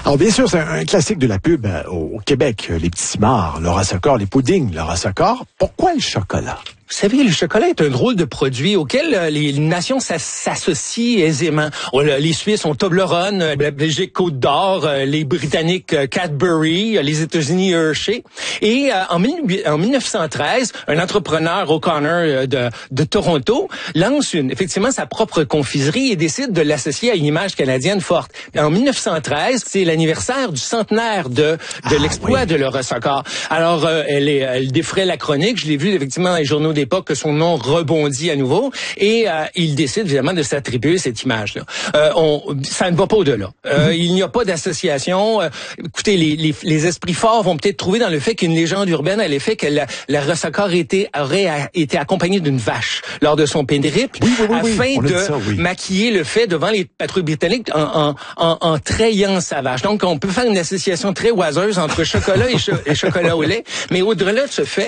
Alors bien sûr, c'est un classique de la pub au Québec, les petits cimards, Laura Socor, les puddings, Laura Socor. Pourquoi le chocolat? Vous savez, le chocolat est un drôle de produit auquel les nations s'associent aisément. Les Suisses ont Toblerone, la Belgique Côte d'Or, les Britanniques Cadbury, les États-Unis Hershey. Et en 1913, un entrepreneur O'Connor de Toronto lance effectivement sa propre confiserie et décide de l'associer à une image canadienne forte. En 1913, c'est l'anniversaire du centenaire de l'exploit de Laura Socor. Alors, elle défrait la chronique. Je l'ai vu effectivement dans les journaux d'époque que son nom rebondit à nouveau et il décide évidemment de s'attribuer cette image-là. Ça ne va pas au-delà. Il n'y a pas d'association. Écoutez, les esprits forts vont peut-être trouver dans le fait qu'une légende urbaine a l'effet que la Socor aurait été accompagnée d'une vache lors de son périple afin de maquiller le fait devant les patrouilles britanniques en trayant sa vache. Donc, on peut faire une association très oiseuse entre chocolat et chocolat au lait, mais au-delà de ce fait,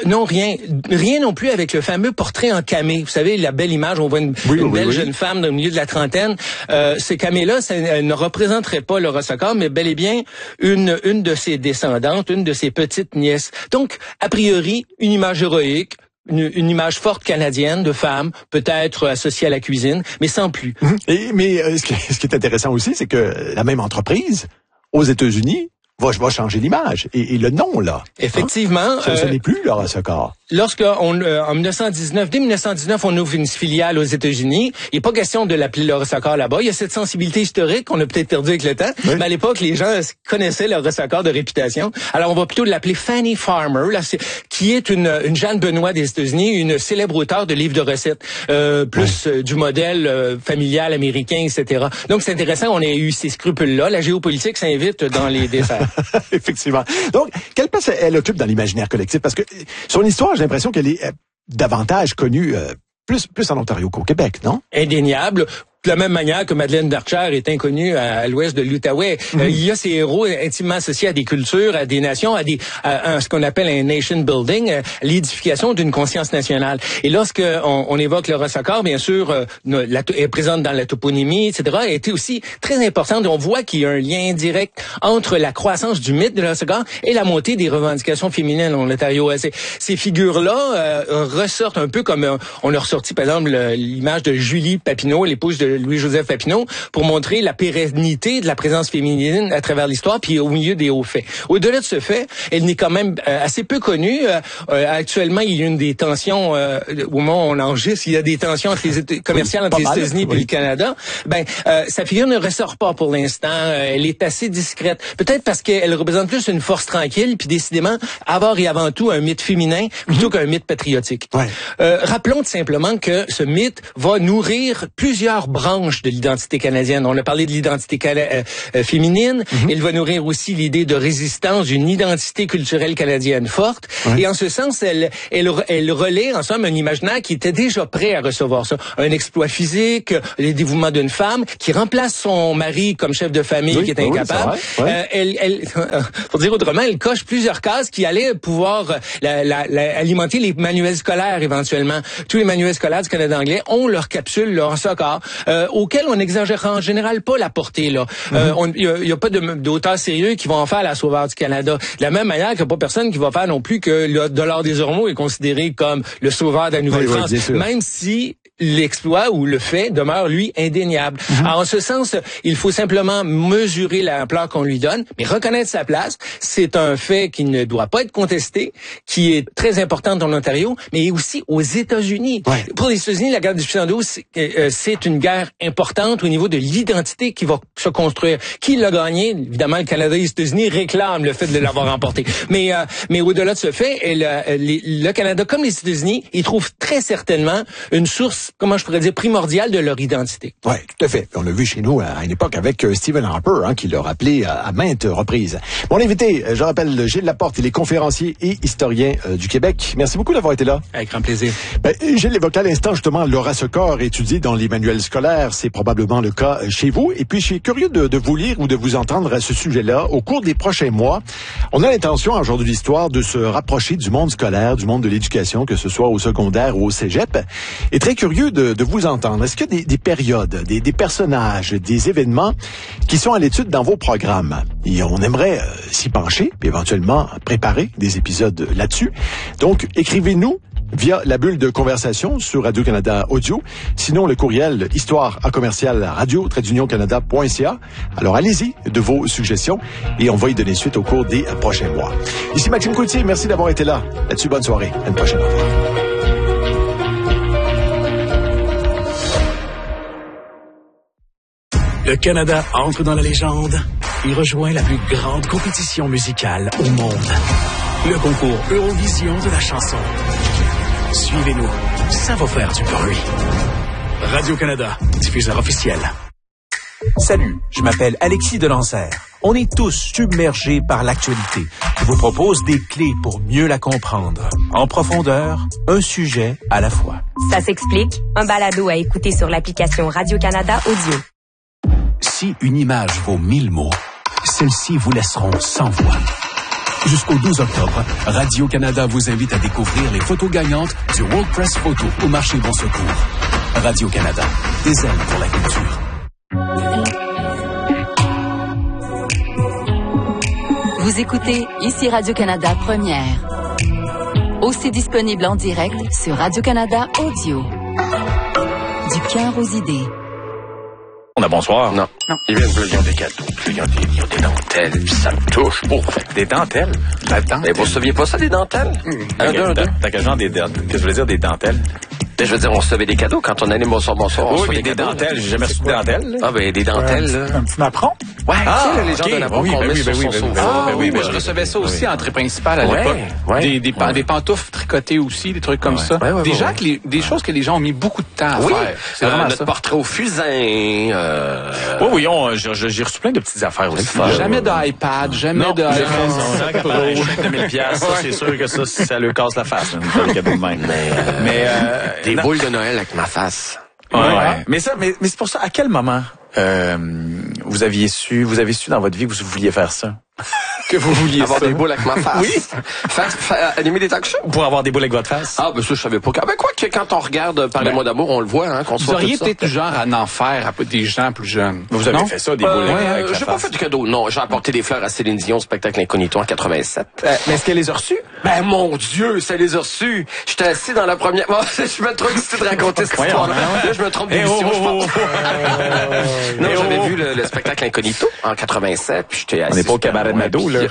rien non plus avec le fameux portrait en camé. Vous savez, la belle image, on voit une belle jeune femme au milieu de la trentaine. Ces camés-là, ça ne représenterait pas Laura Socor, mais bel et bien une de ses descendantes, une de ses petites nièces. Donc, a priori, une image héroïque, une image forte canadienne de femme, peut-être associée à la cuisine, mais sans plus. Mais ce qui est intéressant aussi, c'est que la même entreprise, aux États-Unis, va changer l'image. Et le nom, là. Effectivement. Ce n'est plus Laura Socor. En 1919, dès 1919, on ouvre une filiale aux États-Unis. Il n'est pas question de l'appeler Laura Socor là-bas. Il y a cette sensibilité historique qu'on a peut-être perdue avec le temps. Oui. Mais à l'époque, les gens connaissaient Laura Socor de réputation. Alors, on va plutôt l'appeler Fanny Farmer, là, qui est une Jeanne Benoît des États-Unis, une célèbre auteure de livres de recettes, du modèle familial américain, etc. Donc, c'est intéressant, on a eu ces scrupules-là. La géopolitique s'invite dans les desserts. Effectivement. Donc, quelle place elle occupe dans l'imaginaire collectif? Parce que son histoire, j'ai l'impression qu'elle est davantage connue plus en Ontario qu'au Québec, non? Indéniable. De la même manière que Madeleine Darcher est inconnue à l'ouest de l'Outaouais. Il y a ces héros intimement associés à des cultures, à des nations, à ce qu'on appelle un nation building, l'édification d'une conscience nationale. Et lorsque on évoque Laura Socor, bien sûr, elle est présente dans la toponymie, etc., elle était aussi très importante. On voit qu'il y a un lien direct entre la croissance du mythe de Laura Socor et la montée des revendications féminines en Ontario. Ces figures-là ressortent un peu comme on a ressorti, par exemple, l'image de Julie Papineau, l'épouse de Louis-Joseph Papineau, pour montrer la pérennité de la présence féminine à travers l'histoire, puis au milieu des hauts faits. Au-delà de ce fait, elle n'est quand même assez peu connue. Actuellement, il y a une des tensions, au moment où on enregistre, il y a des tensions commerciales entre les États-Unis et le Canada. Sa figure ne ressort pas pour l'instant. Elle est assez discrète. Peut-être parce qu'elle représente plus une force tranquille, puis décidément, d'abord et avant tout, un mythe féminin, plutôt qu'un mythe patriotique. Ouais. Rappelons tout simplement que ce mythe va nourrir plusieurs branche de l'identité canadienne. On a parlé de l'identité féminine. Il va nourrir aussi l'idée de résistance d'une identité culturelle canadienne forte. Ouais. Et en ce sens, elle relaie en somme un imaginaire qui était déjà prêt à recevoir ça. Un exploit physique, les dévouements d'une femme qui remplace son mari comme chef de famille qui est incapable. Pour dire autrement, elle coche plusieurs cases qui allaient pouvoir alimenter les manuels scolaires éventuellement. Tous les manuels scolaires du Canada anglais ont leur capsule, leur Socor. Auquel on n'exagère en général pas la portée, là. Il y a pas d'auteurs sérieux qui vont en faire la Sauveur du Canada. De la même manière qu'il n'y a pas personne qui va faire non plus que le dollar des Ormeaux est considéré comme le sauveur de la Nouvelle-France. Même si l'exploit ou le fait demeure, lui, indéniable. Alors, en ce sens, il faut simplement mesurer l'ampleur qu'on lui donne, mais reconnaître sa place. C'est un fait qui ne doit pas être contesté, qui est très important en Ontario, mais aussi aux États-Unis. Ouais. Pour les États-Unis, la guerre de 1812, c'est une guerre importante au niveau de l'identité qui va se construire. Qui l'a gagné? Évidemment, le Canada et les États-Unis réclament le fait de l'avoir remporté. Mais au-delà de ce fait, le Canada comme les États-Unis, ils trouvent très certainement une source, comment je pourrais dire, primordiale de leur identité. Oui, tout à fait. On l'a vu chez nous à une époque avec Stephen Harper, qui l'a rappelé à maintes reprises. Mon invité, je rappelle, Gilles Laporte, il est conférencier et historien du Québec. Merci beaucoup d'avoir été là. Avec grand plaisir. Gilles évoquait à l'instant justement Laura Socor étudiée dans les manuels scolaires. C'est probablement le cas chez vous. Et puis, je suis curieux de vous lire ou de vous entendre à ce sujet-là. Au cours des prochains mois, on a l'intention, à Aujourd'hui d'Histoire, de se rapprocher du monde scolaire, du monde de l'éducation, que ce soit au secondaire ou au cégep. Et très curieux curieux de vous entendre. Est-ce qu'il y a des périodes, des personnages, des événements qui sont à l'étude dans vos programmes? Et on aimerait s'y pencher, puis éventuellement préparer des épisodes là-dessus. Donc, écrivez-nous via la bulle de conversation sur Radio-Canada Audio. Sinon, le courriel histoire@radio-canada.ca. Alors, allez-y de vos suggestions et on va y donner suite au cours des prochains mois. Ici Maxime Coutier, merci d'avoir été là. Là-dessus, bonne soirée. À une prochaine. Au revoir. Le Canada entre dans la légende. Il rejoint la plus grande compétition musicale au monde. Le concours Eurovision de la chanson. Suivez-nous, ça va faire du bruit. Radio-Canada, diffuseur officiel. Salut, je m'appelle Alexis Delancer. On est tous submergés par l'actualité. Je vous propose des clés pour mieux la comprendre. En profondeur, un sujet à la fois. Ça s'explique, un balado à écouter sur l'application Radio-Canada Audio. Si une image vaut 1000 mots, celles-ci vous laisseront sans voix. Jusqu'au 12 octobre, Radio-Canada vous invite à découvrir les photos gagnantes du World Press Photo au marché Bon Secours. Radio-Canada, des ailes pour la culture. Vous écoutez ici Radio-Canada Première. Aussi disponible en direct sur Radio-Canada Audio. Du cœur aux idées. Bonsoir. Non. Ils viennent de des cadeaux. Ils ont des dentelles. Puis ça me touche. Oh, des dentelles? La dentelle. Mais vous saviez pas ça, des dentelles? T'as quel genre des dentelles? Qu'est-ce que je veux dire, des dentelles? Je veux dire, on recevait des cadeaux quand on allait bonsoir. Oui, mais des dentelles. J'ai jamais reçu de dentelles. Ah, ben, des dentelles, là. Un petit napperon? Ouais, les gens de napperon qu'on met sur son sofa. Oui, mais je recevais ça aussi à entrée principale à l'époque. Des pantoufles tricotées aussi, des trucs comme ça. Des choses que les gens ont mis beaucoup de temps à faire. C'est vraiment notre portrait au fusain. Oui, j'ai reçu plein de petites affaires aussi. Jamais d'iPad, jamais d'iPhone. Pro. 2000 piastres, ça, c'est sûr que ça lui casse la face. Le cadeau de même. Mais des boules de Noël avec ma face. Ouais. Mais c'est pour ça, à quel moment vous avez su dans votre vie que vous vouliez faire ça? Que vous vouliez avoir des boules avec ma face. Oui. Animer des talk shows. Pour avoir des boules avec votre face. Ah, ben ça, je savais pas. Ben, quoi que quand on regarde Parlez-moi d'amour, on le voit, hein, qu'on soit tout ça. Vous auriez peut-être du genre à en faire à des gens plus jeunes. Vous avez fait ça, des boules avec la face? J'ai pas fait de cadeau. Non, j'ai apporté des fleurs à Céline Dion au spectacle Incognito en 87. Mais est-ce qu'elle les a reçues? Ben, mon Dieu, ça les a reçus. J'étais assis dans la première... Bon, je suis trop excité de raconter cette histoire-là. Là, je me trompe d'émission, je pense. Non, j'avais vu le spectacle Incognito en 87, puis j'étais assis. On n'est pas au cabaret de Mado, là.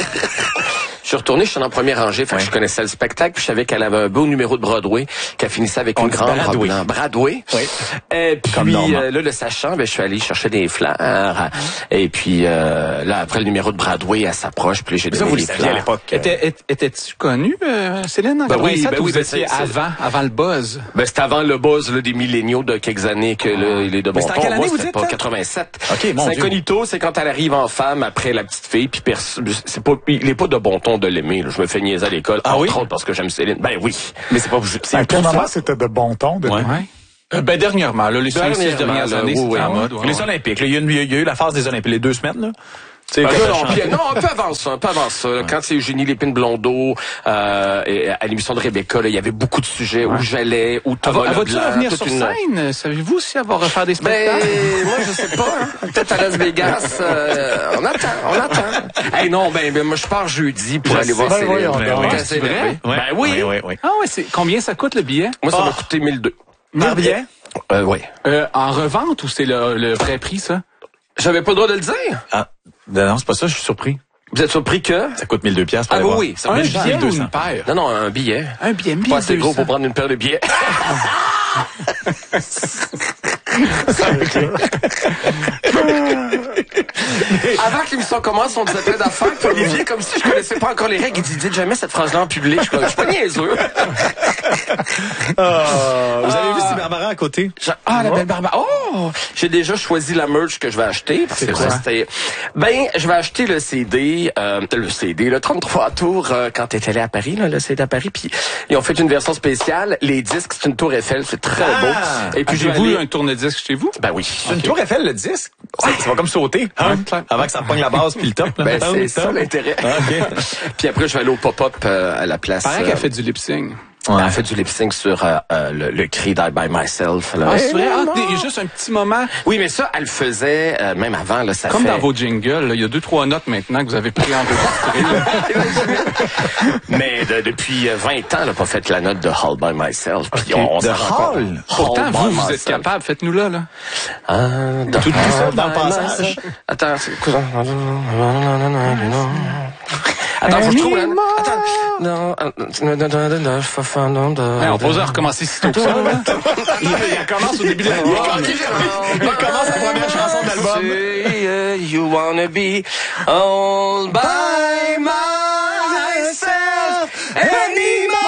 Je suis retourné, je suis dans la première rangée, fait que je connaissais le spectacle, puis je savais qu'elle avait un beau numéro de Broadway, qu'elle finissait avec une grande robe blanche. Broadway. Oui. Et puis là, le sachant, ben je suis allé chercher des fleurs. Et puis là, après le numéro de Broadway, elle s'approche, puis j'ai donné des fleurs. À l'époque. Étais-tu connue, Céline? Ben oui, c'était avant le buzz. Ben c'était avant le buzz là, des milléniaux de quelques années que là, il est de bon ton. C'était en quelle année vous dites? Pas 87. OK, mon Dieu. Incognito, c'est quand elle arrive en femme après la petite fille, puis il est pas de bon ton de l'aimer. Là. Je me fais niaiser à l'école, entre autres parce que j'aime Céline. Ben oui. Mais c'est pas... À quel moment c'était de bon ton de l'aimer? Dernièrement, là, les 5-6 dernières années, c'était en mode. Les Olympiques, là, il y a eu la phase des Olympiques, les 2 semaines, là. Non, un peu avant ça. Quand c'est Eugénie Lépine-Blondeau, à l'émission de Rebecca, là, il y avait beaucoup de sujets où j'allais, où Thomas Leblanc. Vas-tu revenir sur scène? Savez-vous si elle va refaire des spectacles? Moi, je sais pas. Hein. Peut-être à Las Vegas. On attend. Hey, non, moi, je pars jeudi pour aller voir Céline. C'est vrai? Ben oui. Ah ouais, combien ça coûte, le billet? Moi, ça m'a coûté 1,200. Par billet? Oui. En revente ou c'est le vrai prix, ça? J'avais pas le droit de le dire. Ah, non, c'est pas ça, je suis surpris. Vous êtes surpris que? Ça coûte 1 200 piastres. Ah oui, ça un coûte billet ou une paire? Non, un billet. Un billet, pas assez gros pour prendre une paire de billets. Avant que l'émission commence, on disait plein d'affaires, puis Olivier, comme si je connaissais pas encore les règles, il dit, dites jamais cette phrase-là en public, je suis pas niaiseux. Vous avez vu si Barbara à côté? La belle Barbara. Oh! J'ai déjà choisi la merch que je vais acheter, parce que c'était... je vais acheter le CD, le 33 tours, quand t'es allé à Paris, là, le CD à Paris, puis ils ont fait une version spéciale, les disques, c'est une tour Eiffel, c'est très beau. Et puis avez-vous un tourne-disque chez vous? Ben oui. C'est une tour Eiffel, le disque? Ça va comme sauter, avant que ça pogne la base puis le top. Là. C'est ça l'intérêt. Puis après, je vais aller au pop-up à la place. Paraît qu'elle fait du lip-sync. Elle a fait du lip-sync sur le cri Die By Myself. Là. Ah, c'est vrai? Juste un petit moment. Oui, mais ça, elle le faisait même avant. Là, ça comme fait... dans vos jingles, il y a 2-3 notes maintenant que vous avez pris enregistrées. Mais depuis 20 ans, elle n'a pas fait la note de All By Myself. Puis on s'en rend compte. Pourtant, vous êtes capable. Faites-nous-la, là. Tout ça dans le passage. Attends, c'est quoi? Attends, faut que je trouve là. On peut recommencer si tôt que ça, là. Il commence au début de l'album. Il commence la première chanson de l'album. You wanna be all by myself anymore.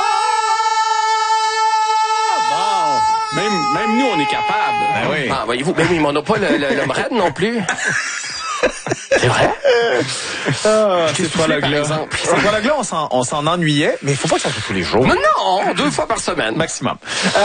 Même nous, on est capable. Ben oui. Ah, voyez-vous, ben oui, mais on n'a pas l'homme raide non plus. C'est vrai? C'est pas là. On s'en ennuyait, mais il faut pas que ça soit tous les jours. Mais non, 2 fois par semaine. Maximum.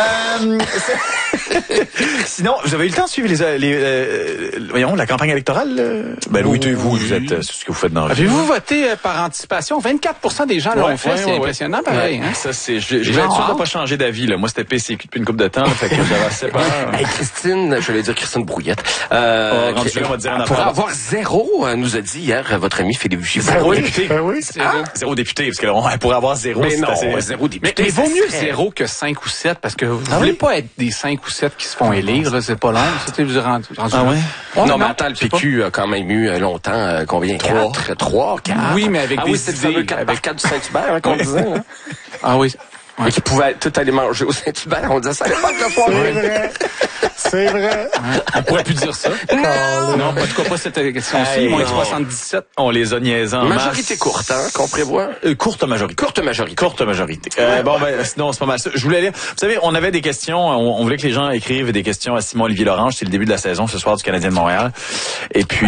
Sinon, vous avez eu le temps de suivre voyons, la campagne électorale? Ben oui, vous êtes ce que vous faites dans la vie. Avez-vous voté par anticipation? 24% des gens l'ont fait, c'est impressionnant, pareil. Hein? Ça, j'ai être sûr de pas changer d'avis, là. Moi, c'était PCQ depuis une couple de temps, fait que j'avais assez peur. Hey, Christine, je voulais dire Christine Brouillette. On va dire pour avoir 0, nous a dit hier votre ami Philippe Gibault. Zéro député. Zéro député, parce qu'on pourrait avoir 0. Mais non, 0 député. Mais vaut mieux 0 que 5 ou 7, parce que vous voulez pas être des 5 ou 7 qui se font élire, là, c'est pas long. C'était rendu. Ah ouais? Non, mais attends, le PQ a quand même eu longtemps, combien? 3, 4. Oui, mais avec des c'est le fameux 4x4 du Saint-Hubert, qu'on disait, hein? Ah oui. Mais qui pouvaient tout aller manger au Saint-Hubert. On disait ça à l'époque, la fois. C'est vrai. On pourrait plus dire ça. Non, en tout cas pas cette question-ci. Moins 77. On les a niaisés en majorité courte, hein, qu'on prévoit. Courte majorité. Sinon, c'est pas mal ça. Je voulais lire. Vous savez, on avait des questions. On voulait que les gens écrivent des questions à Simon-Olivier Lorange. C'est le début de la saison ce soir du Canadien de Montréal. Et puis...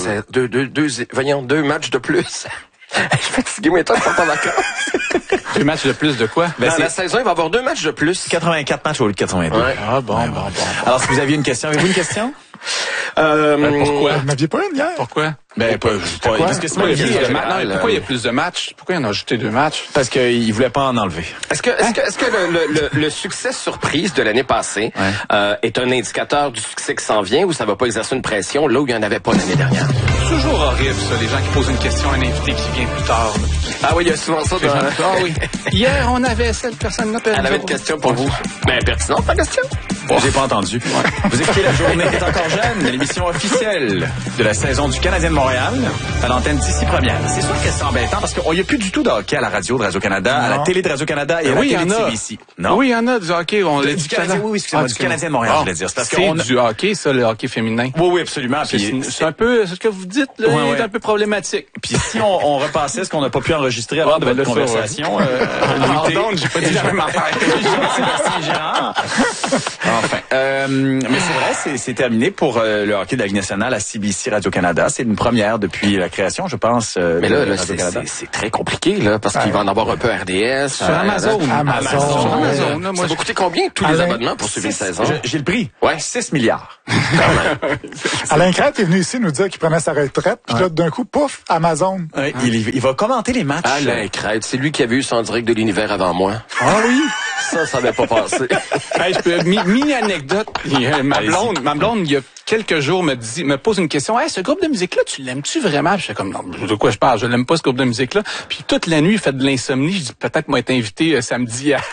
deux matchs de plus. Je suis fatigué, mais toi, je suis en vacances. 2 matchs de plus de quoi? Dans la saison, il va y avoir 2 matchs de plus. 84 matchs au lieu de 82. Ouais. Ah bon. Alors, si vous aviez une question, avez-vous une question? Pourquoi? Vous n'aviez pas une hier? Pourquoi? Parce que pourquoi il y a plus de matchs? Pourquoi il en a ajouté 2 matchs? Parce qu'il voulait pas en enlever. Est-ce que le succès surprise de l'année passée est un indicateur du succès qui s'en vient ou ça va pas exercer une pression là où il n'y en avait pas l'année dernière? C'est toujours horrible, ça, les gens qui posent une question à un invité qui vient plus tard. Ah oui, il y a souvent ça. Ah oui. Hier, on avait cette personne-là. Elle avait une question pour vous. Mais pertinente, ta question? J'ai pas entendu. Vous écoutez La Journée est encore jeune, l'émission officielle de la saison du Canadien de Montréal, à l'antenne d'ici première. C'est sûr que c'est embêtant parce qu'il n'y a plus du tout de hockey à la radio de Radio-Canada, à la télé de Radio-Canada et à la télé de CBC. Non? Oui, il y en a du hockey. On l'a dit Canadien, oui, excusez-moi, du Canadien de Montréal, je voulais dire. C'est du hockey, ça, le hockey féminin. Oui, absolument. C'est un peu, ce que vous dites, là, est un peu problématique. Puis si on repassait ce qu'on n'a pas pu enregistrer avant de votre conversation, pardon, j'ai pas dit la même affaire. Sébastien Gérard. Enfin. Mais c'est vrai, c'est terminé pour le hockey de la Ligue nationale à CBC Radio-Canada. C'est une première depuis la création, je pense. Mais là c'est très compliqué, là, parce qu'il va en avoir un peu RDS. Sur Amazon. Ça va coûter combien tous les abonnements pour suivre une saison? J'ai le prix. Ouais, 6 milliards. Alain Crête est venu ici nous dire qu'il prenait sa retraite, puis là, d'un coup, pouf, Amazon. Ouais, il va commenter les matchs. Alain Crête, c'est lui qui avait eu son direct de l'univers avant moi. Ah oui? Ça n'avait pas passé. Mini anecdote. Ma blonde, il y a quelques jours, me pose une question. Hey, ce groupe de musique-là, tu l'aimes-tu vraiment? Je fais comme, non, de quoi je parle? Je l'aime pas, ce groupe de musique-là. Puis toute la nuit, il fait de l'insomnie. Je dis, peut-être moi être invité samedi à...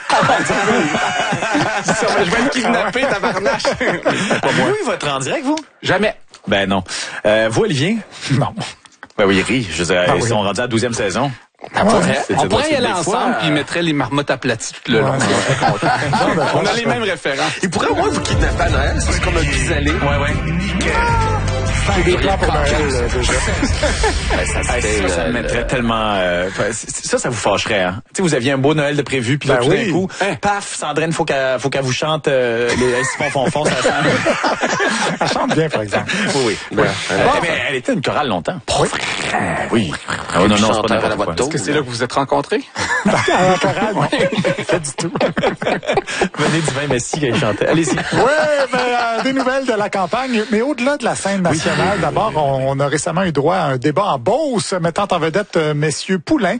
Je vais me kidnapper, tabarnache. Vous, votre en direct, vous? Jamais. Ben non. Vous, Olivier? Non. Ben oui, il rit. Je veux dire, ils sont rendus à la 12e saison. On pourrait y aller ensemble, puis ils mettraient les marmottes aplaties tout le long. On a les mêmes références. Ils pourraient au moins vous kidnapper à Noël, c'est comme un pis-aller. Ouais. J'ai des plans pour Noël, déjà. Ça me mettrait tellement... ça vous fâcherait, hein? Tu sais, vous aviez un beau Noël de prévu, puis là, tout d'un coup, paf, Sandrine, faut qu'elle vous chante les fond, ça Elle chante bien, par exemple. Oui. Mais elle était une chorale longtemps. Oui. Oui. Oh, non, c'est pas n'importe quoi. Est-ce que c'est là que vous vous êtes rencontrés? À la chorale, non. Pas du tout. Venez du vin Messi quand il chantait. Allez-y. Oui, des nouvelles de la campagne. Mais au-delà de la scène nationale, d'abord, on a récemment eu droit à un débat en Beauce mettant en vedette messieurs Poulain,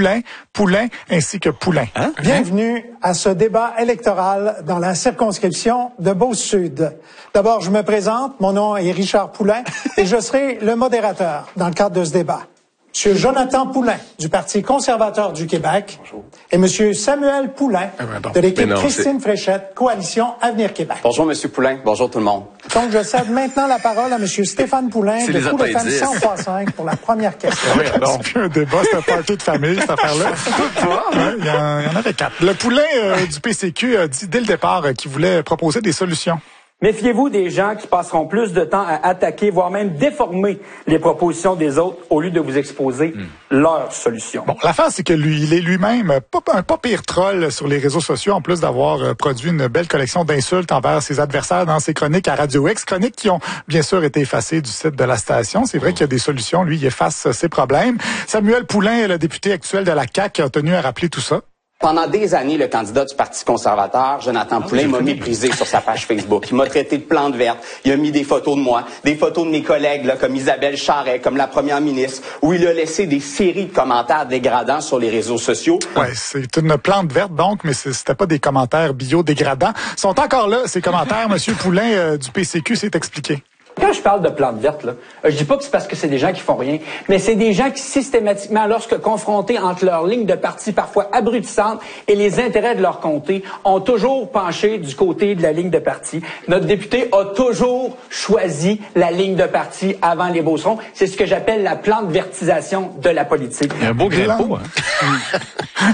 ainsi que Poulain. Hein? Bienvenue à ce débat électoral dans la circonscription de Beauce-Sud. D'abord, je me présente. Mon nom est Richard Poulain et je serai le modérateur dans le cadre de ce débat. Monsieur Jonathan Poulain, du Parti conservateur du Québec. Bonjour. Et Monsieur Samuel Poulain, de l'équipe Christine Fréchette, Coalition Avenir Québec. Bonjour, Monsieur Poulain. Bonjour, tout le monde. Donc, je cède maintenant la parole à Monsieur Stéphane Poulain, de Coup de Femme 103.5 pour la première question. Oui, c'est plus un débat, c'est un party de famille, cette affaire-là. Il y en avait 4. Le Poulain du PCQ a dit dès le départ qu'il voulait proposer des solutions. Méfiez-vous des gens qui passeront plus de temps à attaquer, voire même déformer les propositions des autres au lieu de vous exposer leurs solutions. Bon, l'affaire, c'est que il est lui-même un pas pire troll sur les réseaux sociaux, en plus d'avoir produit une belle collection d'insultes envers ses adversaires dans ses chroniques à Radio X, chroniques qui ont bien sûr été effacées du site de la station. C'est vrai qu'il y a des solutions. Lui, il efface ses problèmes. Samuel Poulain, le député actuel de la CAQ, a tenu à rappeler tout ça. Pendant des années, le candidat du Parti conservateur, Jonathan Poulain, m'a méprisé sur sa page Facebook. Il m'a traité de plante verte. Il a mis des photos de moi, des photos de mes collègues, là, comme Isabelle Charret, comme la première ministre, où il a laissé des séries de commentaires dégradants sur les réseaux sociaux. Ouais, c'est une plante verte, donc, mais c'était pas des commentaires bio-dégradants. Ils sont encore là, ces commentaires. Monsieur Poulain du PCQ s'est expliqué. Quand je parle de plantes vertes, là, je dis pas que c'est parce que c'est des gens qui font rien, mais c'est des gens qui systématiquement, lorsque confrontés entre leurs lignes de parti parfois abrutissantes et les intérêts de leur comté, ont toujours penché du côté de la ligne de parti. Notre député a toujours choisi la ligne de parti avant les Beaucerons. C'est ce que j'appelle la plante vertisation de la politique. Il y a un beau grimpeau, hein?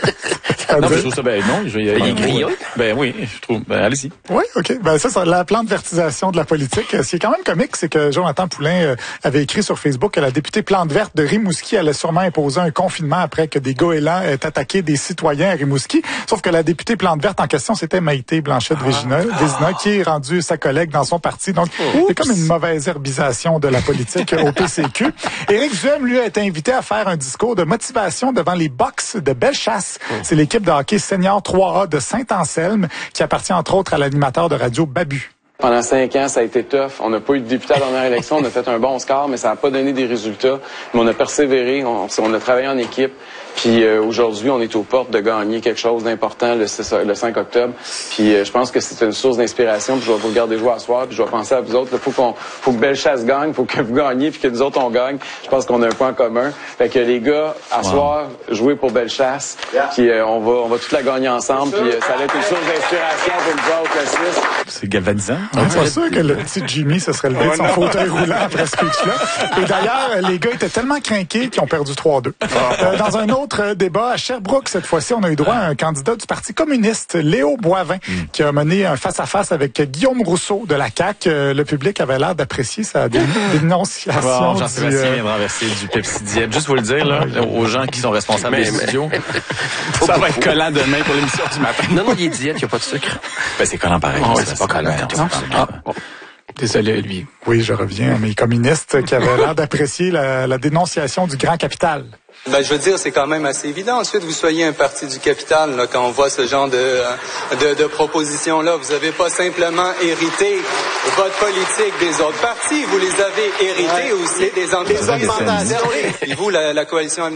Non, mais je trouve ça, il est grillé. Oui, je trouve. Allez-y. Oui, OK. Ça, c'est la plante vertisation de la politique. Ce qui est quand même comique, c'est que Jonathan Poulain avait écrit sur Facebook que la députée plante verte de Rimouski allait sûrement imposer un confinement après que des goélands aient attaqué des citoyens à Rimouski. Sauf que la députée plante verte en question, c'était Maïté Blanchette-Vézina, qui est rendue sa collègue dans son parti. Donc, c'est comme une mauvaise herbisation de la politique au PCQ. Éric Duhem, lui, a été invité à faire un discours de motivation devant les Box de Bellechasse. C'est l'équipe de hockey senior 3A de Saint-Anselme qui appartient entre autres à l'animateur de radio Babu. Pendant 5 ans, ça a été tough. On n'a pas eu de député à la dernière élection. On a fait un bon score, mais ça n'a pas donné des résultats. Mais on a persévéré. On a travaillé en équipe. Puis aujourd'hui, on est aux portes de gagner quelque chose d'important le 5 octobre. Puis je pense que c'est une source d'inspiration. Puis je vais vous regarder jouer à soir. Puis je vais penser à vous autres. Il faut que Bellechasse gagne. Il faut que vous gagniez. Puis que nous autres, on gagne. Je pense qu'on a un point commun. Fait que les gars, à soir, jouez pour Bellechasse. Puis on va toute la gagner ensemble. Puis ça va être une source d'inspiration pour nous autres, le 6. C'est galvanisant. On est pas sûr que le petit Jimmy se serait levé de son fauteuil roulant après ce speech-là. Et d'ailleurs, les gars étaient tellement crinqués qu'ils ont perdu 3-2. Dans un autre débat, à Sherbrooke, cette fois-ci, on a eu droit à un candidat du Parti communiste, Léo Boivin, qui a mené un face-à-face avec Guillaume Rousseau de la CAQ. Le public avait l'air d'apprécier sa dénonciation. Jean-Sébastien vient de renverser du Pepsi Diète. Juste vous le dire, là, aux gens qui sont responsables des studios. Ça va être collant demain pour l'émission du matin. Non, il est diète, il n'y a pas de sucre. C'est collant pareil. C'est pas collant. Désolé, lui. Oui, je reviens à mes communistes qui avaient l'air d'apprécier la dénonciation du grand capital. Je veux dire, c'est quand même assez évident. Ensuite, vous soyez un parti du capital, là, quand on voit ce genre de propositions-là. Vous n'avez pas simplement hérité votre politique des autres partis, vous les avez hérités aussi des entreprises. Et vous, la coalition